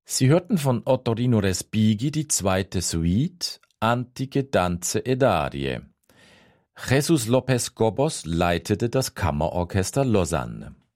Sie hörten von Ottorino Respighi die zweite Suite Antiche Danze ed Arie. Jesus López Cobos leitete das Kammerorchester Lausanne.